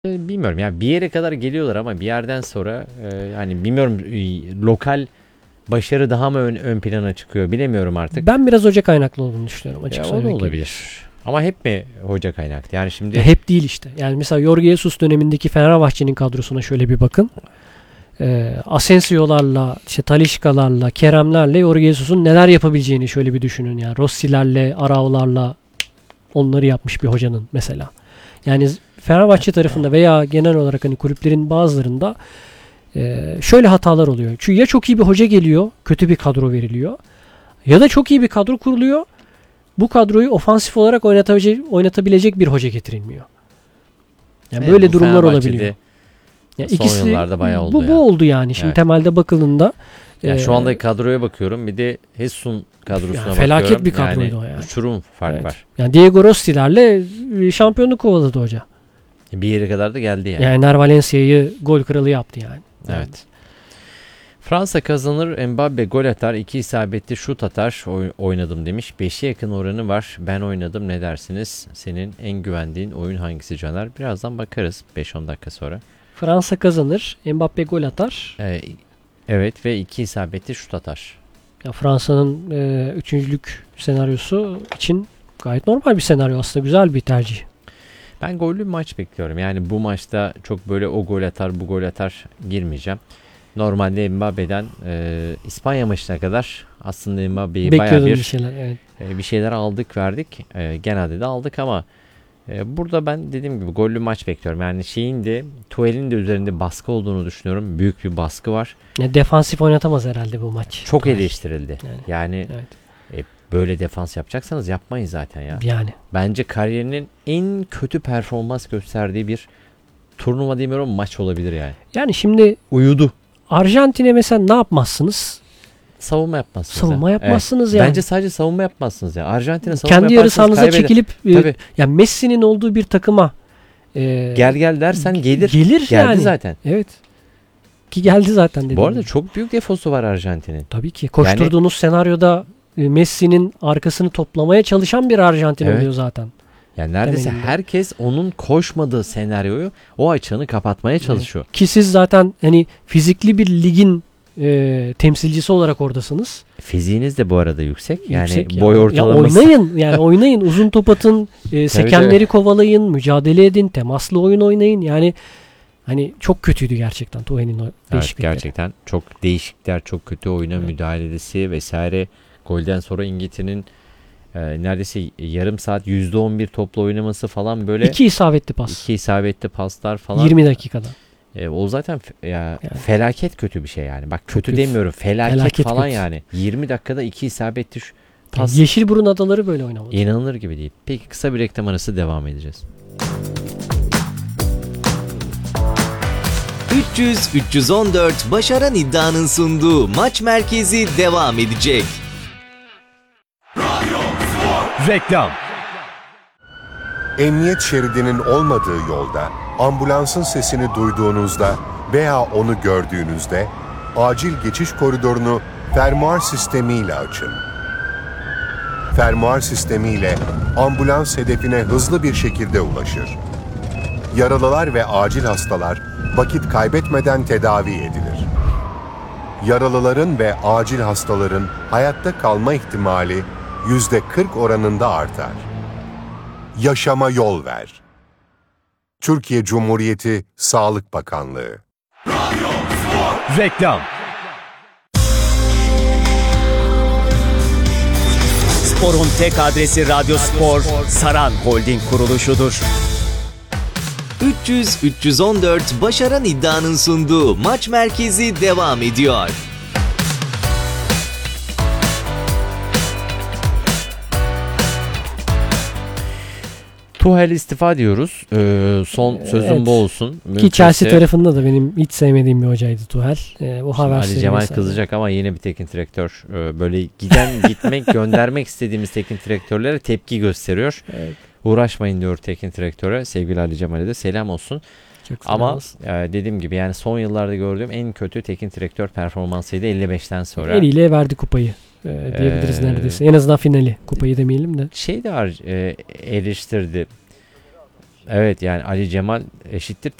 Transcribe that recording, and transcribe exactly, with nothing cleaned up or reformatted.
E, bilmiyorum ya, bir yere kadar geliyorlar ama bir yerden sonra e, hani bilmiyorum, e, lokal başarı daha mı ön, ön plana çıkıyor bilemiyorum artık. Ben biraz hoca kaynaklı olduğunu düşünüyorum açık Ya o da söylemek olabilir. gerekirse. Ama hep mi hoca kaynaklı? Yani şimdi Ya hep değil işte. Yani mesela Jorge Jesus dönemindeki Fenerbahçe'nin kadrosuna şöyle bir bakın. Ee, Asensio'larla, işte Talisca'larla, Kerem'lerle Jorge Jesus'un neler yapabileceğini şöyle bir düşünün. Yani Rossi'lerle, Arao'larla onları yapmış bir hocanın mesela. Yani Fenerbahçe tarafında veya genel olarak hani kulüplerin bazılarında e, şöyle hatalar oluyor. Çünkü ya çok iyi bir hoca geliyor, kötü bir kadro veriliyor. Ya da çok iyi bir kadro kuruluyor. Bu kadroyu ofansif olarak oynatabilecek, oynatabilecek bir hoca getirilmiyor. Yani evet, böyle bu durumlar Fenerbahçe'de olabiliyor. Ya son ikisi yıllarda bayağı oldu bu, ya. bu oldu yani. Şimdi Evet. temelde bakıldığında Ya e, şu anda kadroya bakıyorum. Bir de Hesun kadrosuna ya bakıyorum. felaket bir kadroydu yani o yani. uçurum fark Evet. var. Yani Diego Rossi'lerle e, şampiyonluk kovaladı hoca. Bir yere kadar da geldi yani. Yani Ener Valencia'yı gol kralı yaptı yani. Yani Evet. Fransa kazanır, Mbappe gol atar, iki isabetli şut atar, oy- oynadım demiş. beşe yakın oranı var. Ben oynadım, ne dersiniz? Senin en güvendiğin oyun hangisi Caner? Birazdan bakarız beş on dakika sonra. Fransa kazanır. Mbappe gol atar. Ee, evet ve iki isabetli şut atar. Ya Fransa'nın e, üçüncülük senaryosu için gayet normal bir senaryo aslında. Güzel bir tercih. Ben gollü bir maç bekliyorum. Yani bu maçta çok böyle o gol atar bu gol atar girmeyeceğim. Normalde Mbappe'den e, İspanya maçına kadar aslında Mbappe'yi bayağı Bekliyordum bir bir şeyler. Evet. e, bir şeyler aldık verdik. E, genelde de aldık ama e, burada ben dediğim gibi gollü maç bekliyorum. Yani şeyin de Tuhel'in de üzerinde baskı olduğunu düşünüyorum. Büyük bir baskı var. Ya defansif oynatamaz herhalde bu maç. Çok Tuchel. eleştirildi. Yani, Yani evet. e, böyle defans yapacaksanız yapmayın zaten ya. Yani. Bence kariyerinin en kötü performans gösterdiği bir turnuva demiyorum, maç olabilir yani. Yani şimdi Uyudu. Arjantin'e mesela ne yapmazsınız? Savunma yapmazsınız. Savunma ya. yapmazsınız Evet. yani. Bence sadece savunma yapmazsınız ya. Arjantin'e savunma Kendi yarı yaparsanız sahanıza kaybeder. çekilip e, Tabii. ya Messi'nin olduğu bir takıma e, Gel gel dersen gelir. gelir Geldi yani. zaten. Evet. Ki geldi zaten dedim. Bu arada çok büyük defosu var Arjantin'in. Tabii ki. Koşturduğunuz senaryoda e, Messi'nin arkasını toplamaya çalışan bir Arjantin Evet. oluyor zaten. Yani neredeyse Temelinde. herkes onun koşmadığı senaryoyu, o açığını kapatmaya çalışıyor. Ki siz zaten hani fizikli bir ligin e, temsilcisi olarak oradasınız. Fiziğiniz de bu arada yüksek. Yani Yüksek ya. boy Ya ortalaması. oynayın yani oynayın. Uzun top atın. E, sekenleri tabii. kovalayın. Mücadele edin. Temaslı oyun oynayın. Yani hani çok kötüydü gerçekten Tuhel'in o Evet, değişiklikleri. gerçekten çok değişikler, çok kötü oyuna Evet. müdahalesi vesaire. Golden sonra İngiltere'nin e, neredeyse yarım saat yüzde on bir topla oynaması falan, böyle İki isabetli pas. iki isabetli paslar falan. yirmi dakikada. E, o zaten fe- ya Yani. felaket kötü bir şey yani. Bak kötü kötü. demiyorum. Felaket, Felaket falan kötü. yani. yirmi dakikada iki isabetli şu Yani pas. Yeşilburun adaları böyle oynamalı. İnanılır gibi değil. Peki kısa bir reklam arası, devam edeceğiz. üç yüz üç yüz on dört Başaran İddia'nın sunduğu Maç Merkezi devam edecek. Reklam. Emniyet şeridinin olmadığı yolda, ambulansın sesini duyduğunuzda veya onu gördüğünüzde acil geçiş koridorunu fermuar sistemiyle açın. Fermuar sistemiyle ambulans hedefine hızlı bir şekilde ulaşır. Yaralılar ve acil hastalar vakit kaybetmeden tedavi edilir. Yaralıların ve acil hastaların hayatta kalma ihtimali yüzde kırk oranında artar. Yaşama yol ver. Türkiye Cumhuriyeti Sağlık Bakanlığı. Reklam. Spor'un tek adresi Radyo Spor, Saran Holding kuruluşudur. üç yüz üç yüz on dört Başaran İddia'nın sunduğu Maç Merkezi devam ediyor. Tuchel istifa diyoruz. Ee, son sözüm Evet. bu olsun. Ki Mümkünse- Chelsea tarafında da benim hiç sevmediğim bir hocaydı Tuchel. Ee, bu Şimdi Ali haberleri Cemal vesaire. kızacak ama yine bir teknik direktör. Ee, böyle giden gitmek göndermek istediğimiz teknik direktörlere tepki gösteriyor. Evet. Uğraşmayın diyor teknik direktöre. Sevgili Ali Cemal'e de selam olsun. Çok selam Ama olsun. e, dediğim gibi yani son yıllarda gördüğüm en kötü teknik direktör performansıydı elli beşten sonra. Eliyle verdi kupayı e, diyebiliriz Ee, neredeyse. En azından finali. Kupayı demeyelim de. Şey de var, e, eleştirdi. Evet yani Ali Cemal eşittir